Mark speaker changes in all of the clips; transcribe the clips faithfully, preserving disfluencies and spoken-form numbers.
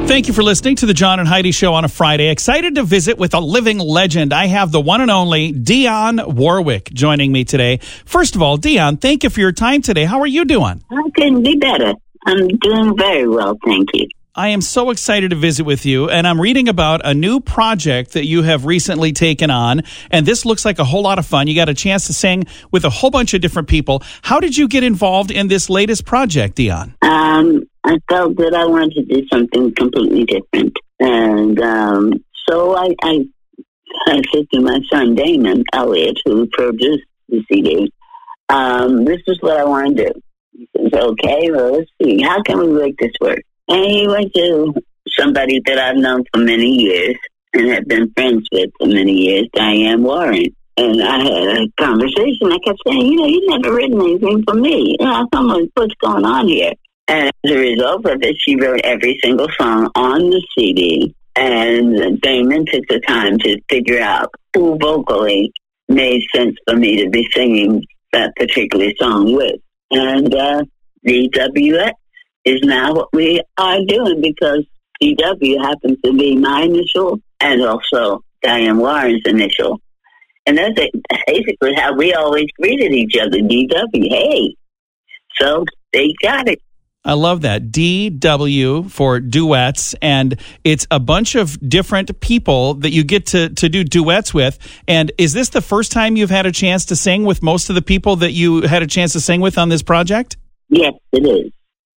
Speaker 1: Thank you for listening to the John and Heidi Show on a Friday. Excited to visit with a living legend. I have the one and only Dionne Warwick joining me today. First of all, Dionne, thank you for your time today. How are you doing?
Speaker 2: I couldn't be better. I'm doing very well, thank you.
Speaker 1: I am so excited to visit with you, and I'm reading about a new project that you have recently taken on, and this looks like a whole lot of fun. You got a chance to sing with a whole bunch of different people. How did you get involved in this latest project, Dionne?
Speaker 2: Um, I felt that I wanted to do something completely different, and um, so I, I, I said to my son, Damon Elliott, who produced the C D, um, this is what I want to do. He says, okay, well, let's see. How can we make this work? And he went to somebody that I've known for many years and have been friends with for many years, Diane Warren. And I had a conversation. I kept saying, you know, you've never written anything for me. You know, someone, what's going on here? And as a result of it, she wrote every single song on the C D. And Damon took the time to figure out who vocally made sense for me to be singing that particular song with. And uh, D W X is now what we are doing, because D W happens to be my initial and also Diane Warren's initial. And that's basically how we always greeted each other, D W, hey. So they got it.
Speaker 1: I love that. D W for duets, and it's a bunch of different people that you get to, to do duets with. And is this the first time you've had a chance to sing with most of the people that you had a chance to sing with on this project?
Speaker 2: Yes, it is.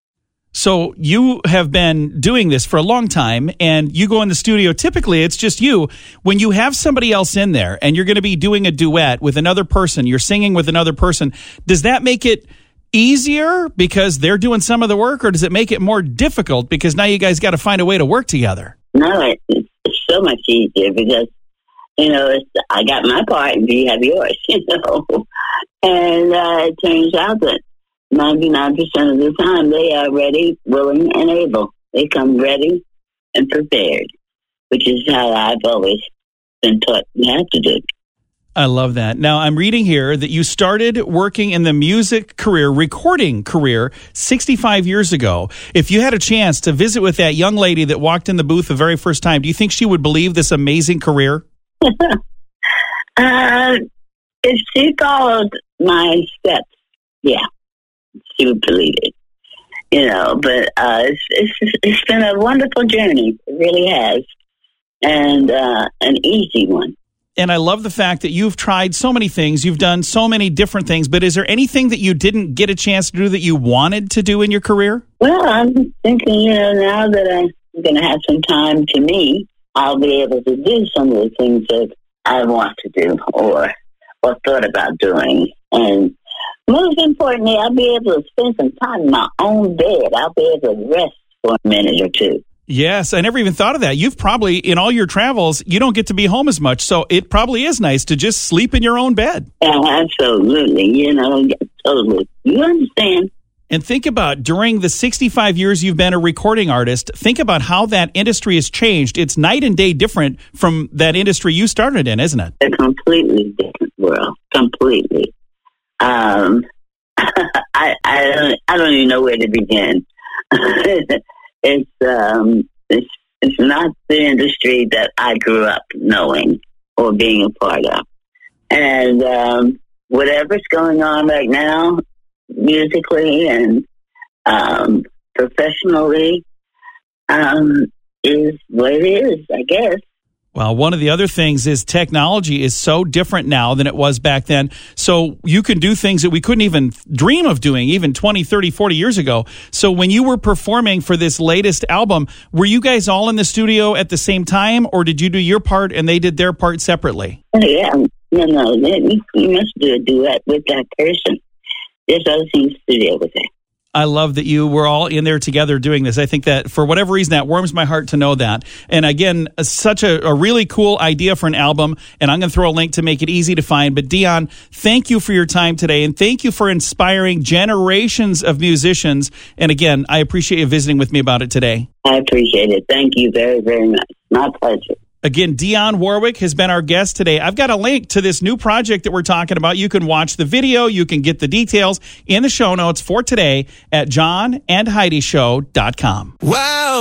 Speaker 1: So you have been doing this for a long time, and you go in the studio. Typically, it's just you. When you have somebody else in there and you're going to be doing a duet with another person, you're singing with another person, does that make it easier because they're doing some of the work, or does it make it more difficult because now you guys got to find a way to work together?
Speaker 2: No, it, it's so much easier because, you know, it's, I got my part and you have yours, you know. And uh, it turns out that ninety-nine percent of the time they are ready, willing, and able. They come ready and prepared, which is how I've always been taught you have to do.
Speaker 1: I love that. Now, I'm reading here that you started working in the music career, recording career, sixty-five years ago. If you had a chance to visit with that young lady that walked in the booth the very first time, do you think she would believe this amazing career?
Speaker 2: uh, if she followed my steps, yeah, she would believe it. You know, but uh, it's, it's it's been a wonderful journey. It really has. And uh, an easy one.
Speaker 1: And I love the fact that you've tried so many things. You've done so many different things. But is there anything that you didn't get a chance to do that you wanted to do in your career?
Speaker 2: Well, I'm thinking, you know, now that I'm going to have some time to me, I'll be able to do some of the things that I want to do or or thought about doing. And most importantly, I'll be able to spend some time in my own bed. I'll be able to rest for a minute or two.
Speaker 1: Yes, I never even thought of that. You've probably, in all your travels, you don't get to be home as much, so it probably is nice to just sleep in your own bed.
Speaker 2: Yeah, absolutely. You know, totally. You understand.
Speaker 1: And think about, during the sixty-five years you've been a recording artist, think about how that industry has changed. It's night and day different from that industry you started in, isn't it?
Speaker 2: A completely different world. Completely. Um, I, I, don't, I don't even know where to begin. It's um, it's it's not the industry that I grew up knowing or being a part of, and um, whatever's going on right now, musically and um, professionally, um, is what it is, I guess.
Speaker 1: Well, one of the other things is technology is so different now than it was back then. So you can do things that we couldn't even dream of doing even twenty, thirty, forty years ago. So when you were performing for this latest album, were you guys all in the studio at the same time, or did you do your part and they did their part separately?
Speaker 2: Yeah, no, no, you must do a duet with that person. There's other things to do with it.
Speaker 1: I love that you were all in there together doing this. I think that for whatever reason, that warms my heart to know that. And again, such a, a really cool idea for an album. And I'm going to throw a link to make it easy to find. But Dionne, thank you for your time today. And thank you for inspiring generations of musicians. And again, I appreciate you visiting with me about it today.
Speaker 2: I appreciate it. Thank you very, very much. My pleasure.
Speaker 1: Again, Dionne Warwick has been our guest today. I've got a link to this new project that we're talking about. You can watch the video. You can get the details in the show notes for today at john and heidi show dot com.
Speaker 3: Wow.